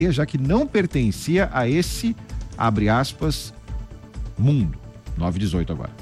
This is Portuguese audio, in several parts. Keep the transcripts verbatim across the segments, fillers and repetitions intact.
já que não pertencia a esse, abre aspas, mundo. nove e dezoito agora.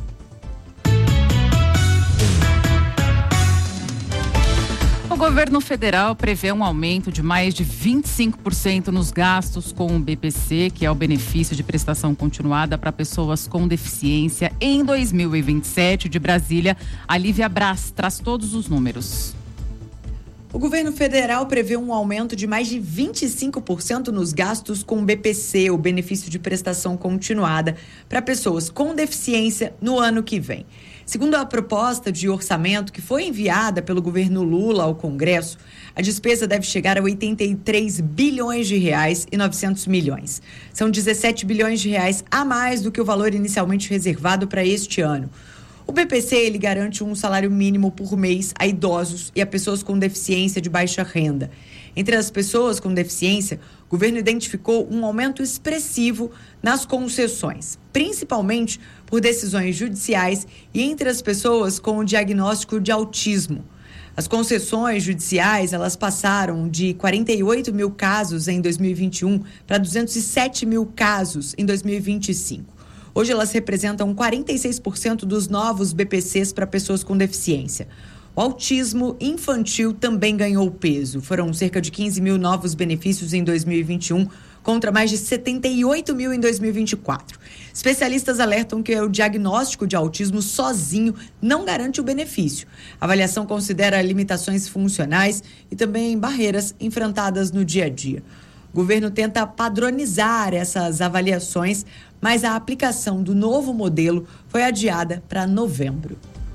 O governo federal prevê um aumento de mais de vinte e cinco por cento nos gastos com o B P C, que é o benefício de prestação continuada para pessoas com deficiência, em dois mil e vinte e sete. De Brasília, a Lívia Braz traz todos os números. O governo federal prevê um aumento de mais de vinte e cinco por cento nos gastos com o B P C, o benefício de prestação continuada, para pessoas com deficiência no ano que vem. Segundo a proposta de orçamento que foi enviada pelo governo Lula ao Congresso, a despesa deve chegar a oitenta e três bilhões de reais e novecentos milhões. São dezessete bilhões de reais a mais do que o valor inicialmente reservado para este ano. O B P C, ele garante um salário mínimo por mês a idosos e a pessoas com deficiência de baixa renda. Entre as pessoas com deficiência, o governo identificou um aumento expressivo nas concessões, principalmente por decisões judiciais e entre as pessoas com o diagnóstico de autismo. As concessões judiciais, elas passaram de quarenta e oito mil casos em dois mil e vinte e um para duzentos e sete mil casos em dois mil e vinte e cinco. Hoje elas representam quarenta e seis por cento dos novos B P Cs para pessoas com deficiência. O autismo infantil também ganhou peso. Foram cerca de quinze mil novos benefícios em dois mil e vinte e um, contra mais de setenta e oito mil em dois mil e vinte e quatro. Especialistas alertam que o diagnóstico de autismo sozinho não garante o benefício. A avaliação considera limitações funcionais e também barreiras enfrentadas no dia a dia. O governo tenta padronizar essas avaliações, mas a aplicação do novo modelo foi adiada para novembro.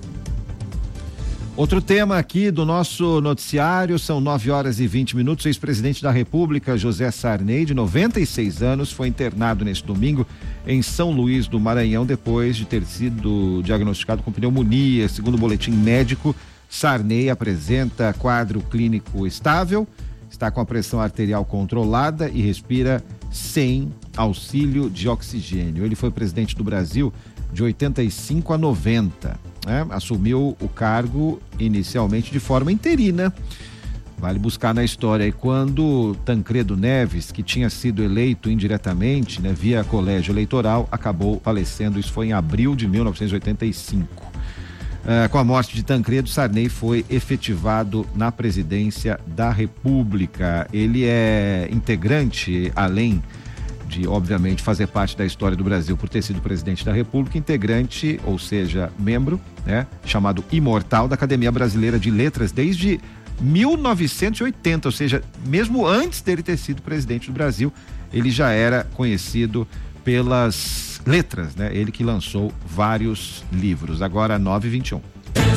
Outro tema aqui do nosso noticiário, são nove horas e vinte minutos. O ex-presidente da República, José Sarney, de noventa e seis anos, foi internado neste domingo em São Luís do Maranhão, depois de ter sido diagnosticado com pneumonia. Segundo o boletim médico, Sarney apresenta quadro clínico estável, está com a pressão arterial controlada e respira sem auxílio de oxigênio. Ele foi presidente do Brasil de oitenta e cinco a noventa, né? Assumiu o cargo inicialmente de forma interina. Vale buscar na história. E quando Tancredo Neves, que tinha sido eleito indiretamente, né, via colégio eleitoral, acabou falecendo. Isso foi em abril de mil novecentos e oitenta e cinco. Uh, com a morte de Tancredo, Sarney foi efetivado na presidência da República. Ele é integrante, além de, obviamente, fazer parte da história do Brasil por ter sido presidente da República, integrante, ou seja, membro, né, chamado imortal da Academia Brasileira de Letras desde mil novecentos e oitenta, ou seja, mesmo antes dele ter sido presidente do Brasil, ele já era conhecido pelas letras, né? Ele que lançou vários livros. Agora nove e vinte e um.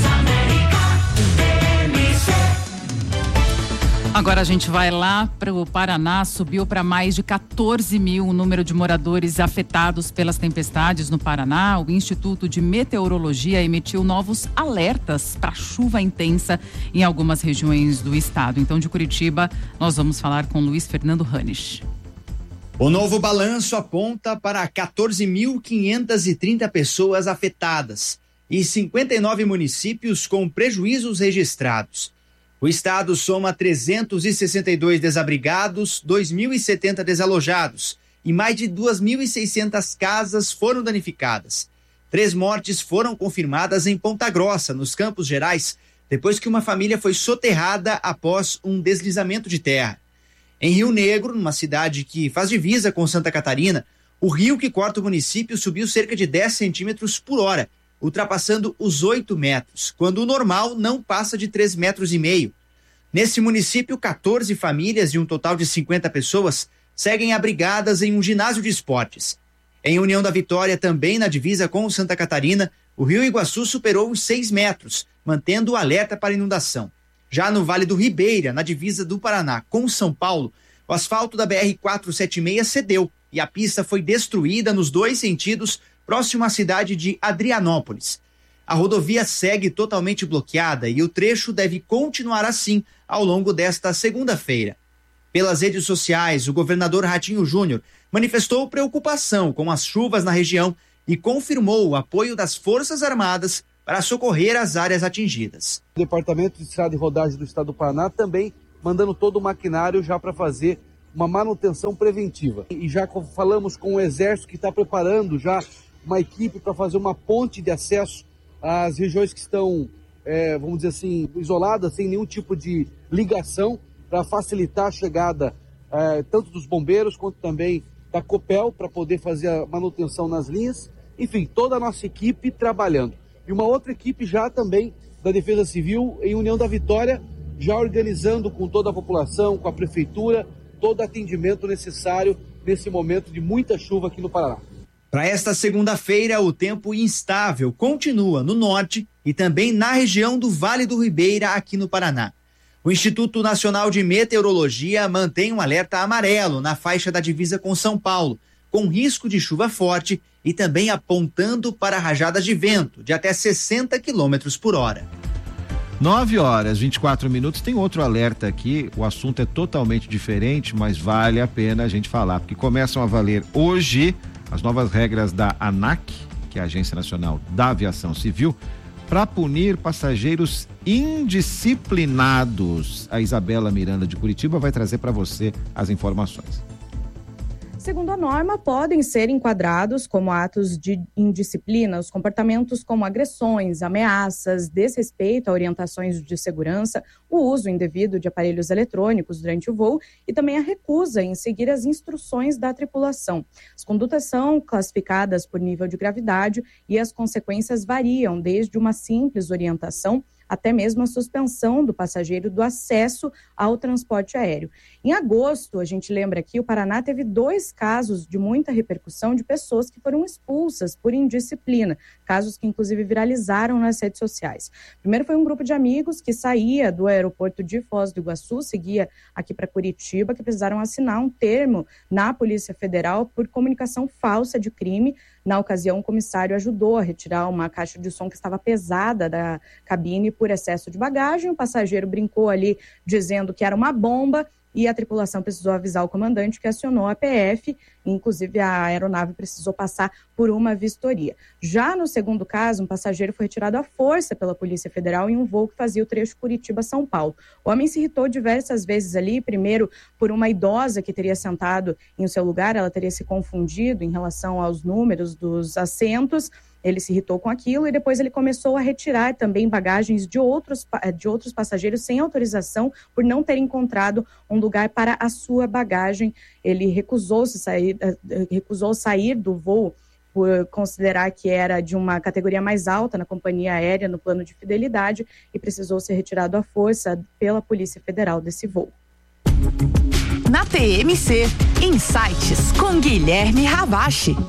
Agora a gente vai lá para o Paraná. Subiu para mais de quatorze mil o número de moradores afetados pelas tempestades no Paraná. O Instituto de Meteorologia emitiu novos alertas para chuva intensa em algumas regiões do estado. Então, de Curitiba, nós vamos falar com Luiz Fernando Ranisch. O novo balanço aponta para quatorze mil quinhentas e trinta pessoas afetadas e cinquenta e nove municípios com prejuízos registrados. O estado soma trezentos e sessenta e dois desabrigados, dois mil e setenta desalojados e mais de duas mil e seiscentas casas foram danificadas. Três mortes foram confirmadas em Ponta Grossa, nos Campos Gerais, depois que uma família foi soterrada após um deslizamento de terra. Em Rio Negro, numa cidade que faz divisa com Santa Catarina, o rio que corta o município subiu cerca de dez centímetros por hora, ultrapassando os oito metros, quando o normal não passa de três metros e meio. Nesse município, quatorze famílias de um total de cinquenta pessoas seguem abrigadas em um ginásio de esportes. Em União da Vitória, também na divisa com Santa Catarina, o rio Iguaçu superou os seis metros, mantendo o alerta para inundação. Já no Vale do Ribeira, na divisa do Paraná com São Paulo, o asfalto da B R quatrocentos e setenta e seis cedeu e a pista foi destruída nos dois sentidos, próximo à cidade de Adrianópolis. A rodovia segue totalmente bloqueada e o trecho deve continuar assim ao longo desta segunda-feira. Pelas redes sociais, o governador Ratinho Júnior manifestou preocupação com as chuvas na região e confirmou o apoio das Forças Armadas para socorrer as áreas atingidas. O Departamento de Estrada e Rodagem do Estado do Paraná também mandando todo o maquinário já para fazer uma manutenção preventiva. E já falamos com o Exército que está preparando já uma equipe para fazer uma ponte de acesso às regiões que estão, é, vamos dizer assim, isoladas, sem nenhum tipo de ligação, para facilitar a chegada é, tanto dos bombeiros quanto também da Copel, para poder fazer a manutenção nas linhas. Enfim, toda a nossa equipe trabalhando. E uma outra equipe já também da Defesa Civil em União da Vitória, já organizando com toda a população, com a prefeitura, todo o atendimento necessário nesse momento de muita chuva aqui no Paraná. Para esta segunda-feira, o tempo instável continua no norte e também na região do Vale do Ribeira, aqui no Paraná. O Instituto Nacional de Meteorologia mantém um alerta amarelo na faixa da divisa com São Paulo, com risco de chuva forte e também apontando para rajadas de vento de até sessenta quilômetros por hora. nove horas e vinte e quatro minutos, tem outro alerta aqui, o assunto é totalmente diferente, mas vale a pena a gente falar, porque começam a valer hoje as novas regras da ANAC, que é a Agência Nacional da Aviação Civil, para punir passageiros indisciplinados. A Isabela Miranda de Curitiba vai trazer para você as informações. Segundo a norma, podem ser enquadrados como atos de indisciplina os comportamentos como agressões, ameaças, desrespeito a orientações de segurança, o uso indevido de aparelhos eletrônicos durante o voo e também a recusa em seguir as instruções da tripulação. As condutas são classificadas por nível de gravidade e as consequências variam desde uma simples orientação até mesmo a suspensão do passageiro do acesso ao transporte aéreo. Em agosto, a gente lembra aqui, o Paraná teve dois casos de muita repercussão de pessoas que foram expulsas por indisciplina, casos que inclusive viralizaram nas redes sociais. Primeiro foi um grupo de amigos que saía do aeroporto de Foz do Iguaçu, seguia aqui para Curitiba, que precisaram assinar um termo na Polícia Federal por comunicação falsa de crime. Na ocasião, o comissário ajudou a retirar uma caixa de som que estava pesada da cabine por excesso de bagagem. O passageiro brincou ali dizendo que era uma bomba e a tripulação precisou avisar o comandante, que acionou a P F, inclusive a aeronave precisou passar por uma vistoria. Já no segundo caso, um passageiro foi retirado à força pela Polícia Federal em um voo que fazia o trecho Curitiba-São Paulo. O homem se irritou diversas vezes ali, primeiro por uma idosa que teria sentado em seu lugar, ela teria se confundido em relação aos números dos assentos. Ele se irritou com aquilo e depois ele começou a retirar também bagagens de outros, de outros passageiros sem autorização por não ter encontrado um lugar para a sua bagagem. Ele recusou-se sair, recusou sair do voo por considerar que era de uma categoria mais alta na companhia aérea, no plano de fidelidade, e precisou ser retirado à força pela Polícia Federal desse voo. Na T M C, Insights com Guilherme Ravache.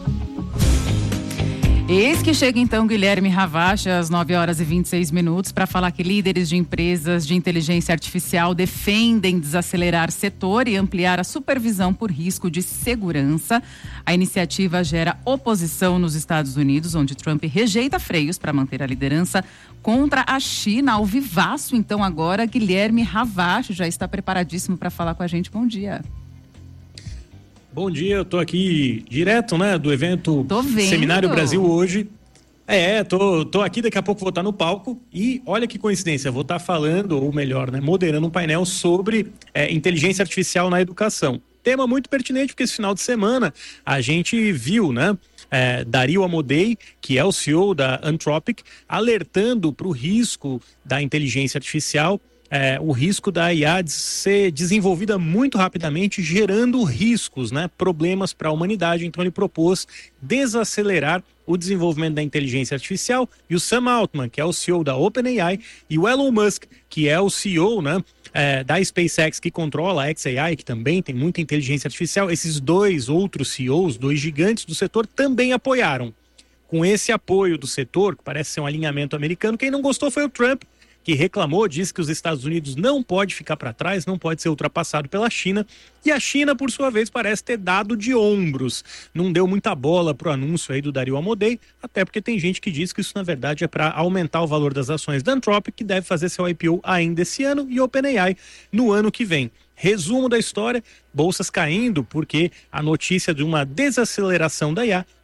Eis que chega então Guilherme Ravache às nove horas e vinte e seis minutos para falar que líderes de empresas de inteligência artificial defendem desacelerar setor e ampliar a supervisão por risco de segurança. A iniciativa gera oposição nos Estados Unidos, onde Trump rejeita freios para manter a liderança contra a China. Ao vivaço, então agora Guilherme Ravache já está preparadíssimo para falar com a gente. Bom dia. Bom dia, eu tô aqui direto, né, do evento Seminário Brasil hoje. É, tô, tô aqui, daqui a pouco vou estar no palco e olha que coincidência, vou estar falando, ou melhor, né, moderando um painel sobre é, inteligência artificial na educação. Tema muito pertinente, porque esse final de semana a gente viu, né, é, Dario Amodei, que é o C E O da Anthropic, alertando para o risco da inteligência artificial. É, o risco da I A de ser desenvolvida muito rapidamente, gerando riscos, né, problemas para a humanidade. Então ele propôs desacelerar o desenvolvimento da inteligência artificial, e o Sam Altman, que é o C E O da OpenAI, e o Elon Musk, que é o C E O, né, é, da SpaceX, que controla a xAI, que também tem muita inteligência artificial. Esses dois outros C E Os, dois gigantes do setor, também apoiaram. Com esse apoio do setor, que parece ser um alinhamento americano, quem não gostou foi o Trump, que reclamou, disse que os Estados Unidos não pode ficar para trás, não pode ser ultrapassado pela China, e a China, por sua vez, parece ter dado de ombros. Não deu muita bola pro anúncio aí do Dario Amodei, até porque tem gente que diz que isso, na verdade, é para aumentar o valor das ações da Anthropic, que deve fazer seu I P O ainda esse ano, e OpenAI no ano que vem. Resumo da história, bolsas caindo porque a notícia de uma desaceleração da I A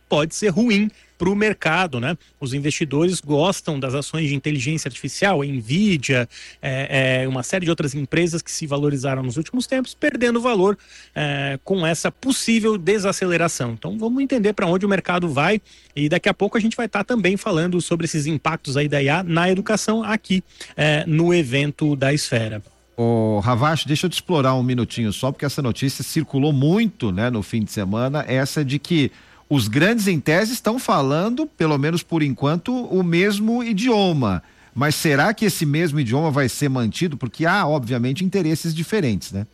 pode ser ruim para o mercado, né? Os investidores gostam das ações de inteligência artificial, a Nvidia, é, é, uma série de outras empresas que se valorizaram nos últimos tempos, perdendo valor é, com essa possível desaceleração. Então vamos entender para onde o mercado vai e daqui a pouco a gente vai estar tá também falando sobre esses impactos aí da I A na educação aqui é, no evento da Esfera. Ô, Ravache, deixa eu te explorar um minutinho só, porque essa notícia circulou muito, né, no fim de semana, essa de que os grandes em tese estão falando, pelo menos por enquanto, o mesmo idioma. Mas será que esse mesmo idioma vai ser mantido? Porque há, obviamente, interesses diferentes, né?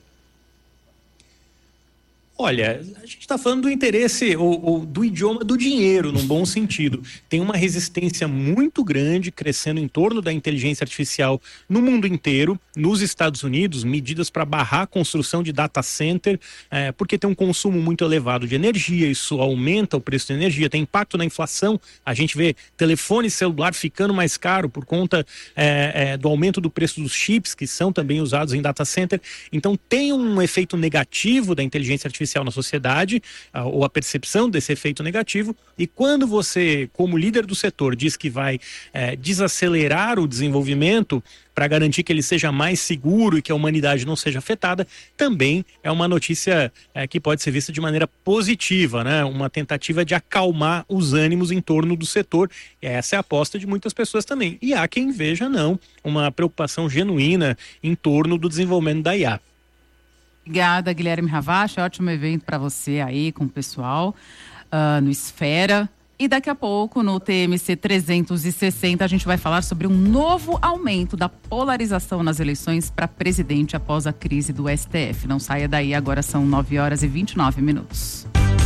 Olha, a gente está falando do interesse ou, ou do idioma do dinheiro, num bom sentido. Tem uma resistência muito grande crescendo em torno da inteligência artificial no mundo inteiro, nos Estados Unidos, medidas para barrar a construção de data center, é, porque tem um consumo muito elevado de energia, isso aumenta o preço da energia, tem impacto na inflação, a gente vê telefone celular ficando mais caro por conta é, é, do aumento do preço dos chips, que são também usados em data center. Então tem um efeito negativo da inteligência artificial na sociedade, ou a percepção desse efeito negativo, e quando você, como líder do setor, diz que vai é, desacelerar o desenvolvimento para garantir que ele seja mais seguro e que a humanidade não seja afetada, também é uma notícia é, que pode ser vista de maneira positiva, né? Uma tentativa de acalmar os ânimos em torno do setor. E essa é a aposta de muitas pessoas também. E há quem veja, não, uma preocupação genuína em torno do desenvolvimento da I A. Obrigada, Guilherme Ravache. Ótimo evento para você aí com o pessoal uh, no Esfera. E daqui a pouco, no T M C trezentos e sessenta, a gente vai falar sobre um novo aumento da polarização nas eleições para presidente após a crise do S T F. Não saia daí, agora são nove horas e vinte e nove minutos.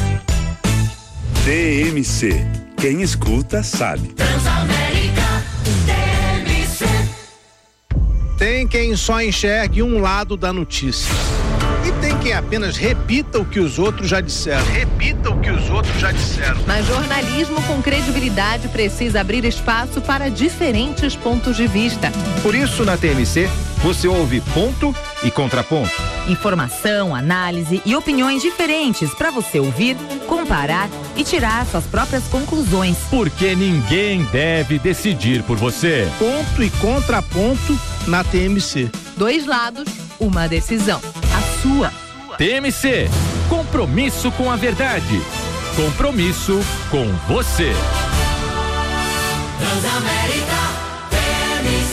T M C. Quem escuta sabe. Transamérica, T M C. Tem quem só enxergue um lado da notícia. E tem quem apenas repita o que os outros já disseram. Repita o que os outros já disseram. Mas jornalismo com credibilidade precisa abrir espaço para diferentes pontos de vista. Por isso, na T M C, você ouve ponto e contraponto. Informação, análise e opiniões diferentes para você ouvir, comparar e tirar suas próprias conclusões. Porque ninguém deve decidir por você. Ponto e contraponto na T M C. Dois lados, uma decisão. A sua. T M C. Compromisso com a verdade. Compromisso com você. Transamérica, T M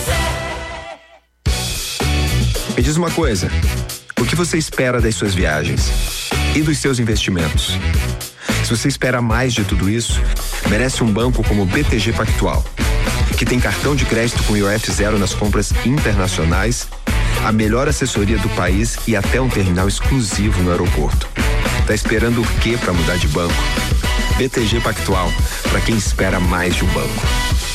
C. Me diz uma coisa. O que você espera das suas viagens? E dos seus investimentos? Se você espera mais de tudo isso, merece um banco como o B T G Pactual, que tem cartão de crédito com I O F zero nas compras internacionais, a melhor assessoria do país e até um terminal exclusivo no aeroporto. Tá esperando o quê para mudar de banco? B T G Pactual, para quem espera mais de um banco.